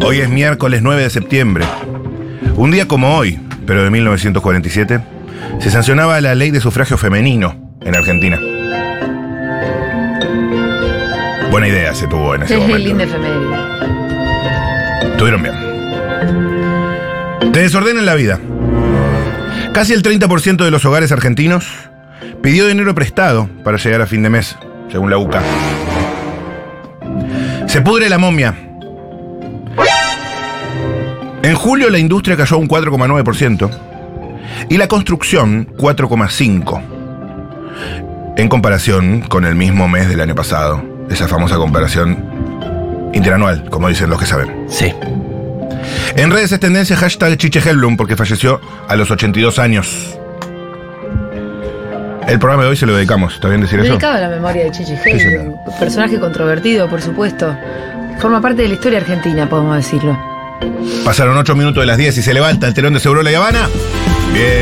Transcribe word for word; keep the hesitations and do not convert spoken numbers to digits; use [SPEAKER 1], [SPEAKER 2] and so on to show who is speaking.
[SPEAKER 1] Hoy es miércoles nueve de septiembre. Un día como hoy, pero de mil novecientos cuarenta y siete, se sancionaba la ley de sufragio femenino en Argentina. Buena idea se tuvo en ese momento.
[SPEAKER 2] Linda efeméride.
[SPEAKER 1] Estuvieron bien. Te desordenan la vida. Casi el treinta por ciento de los hogares argentinos pidió dinero prestado para llegar a fin de mes, según la U C A. Se pudre la momia. En julio la industria cayó un cuatro coma nueve por ciento y la construcción cuatro coma cinco por ciento, en comparación con el mismo mes del año pasado. Esa famosa comparación interanual, como dicen los que saben.
[SPEAKER 3] Sí.
[SPEAKER 1] En redes es tendencia hashtag Chiche Hellblum porque falleció a los ochenta y dos años. El programa de hoy se lo dedicamos, ¿está bien decir eso?
[SPEAKER 2] Dedicado a la memoria de Chiche Hellblum,
[SPEAKER 1] Sí, señor.
[SPEAKER 2] personaje controvertido, por supuesto. Forma parte de la historia argentina, podemos decirlo.
[SPEAKER 1] Pasaron ocho minutos de las diez y se levanta el telón de Segurola y Habana. Bien.